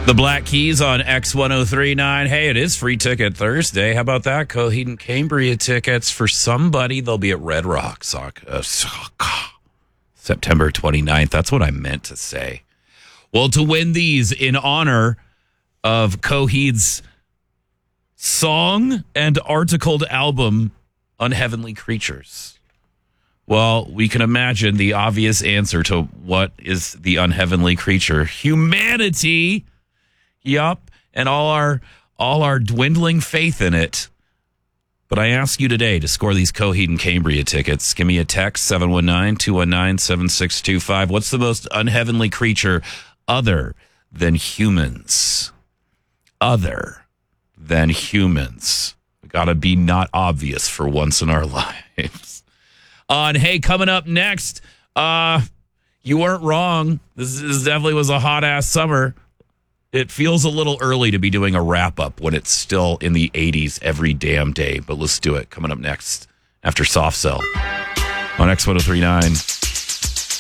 The Black Keys on X1039. Hey, it is Free Ticket Thursday. How about that? Coheed and Cambria tickets for somebody. They'll be at Red Rocks September 29th. That's what I meant to say. Well, to win these in honor of Coheed's song and articled album, Unheavenly Creatures. Well, we can imagine the obvious answer to what is the unheavenly creature. Humanity. Yup, and all our dwindling faith in it. But I ask you today to score these Coheed and Cambria tickets. Give me a text, 719-219-7625. What's the most unheavenly creature other than humans? Other than humans. We gotta be not obvious for once in our lives. And hey, coming up next, you weren't wrong. This definitely was a hot-ass summer. It feels a little early to be doing a wrap-up when it's still in the 80s every damn day. But let's do it. Coming up next after Soft Cell on X1039.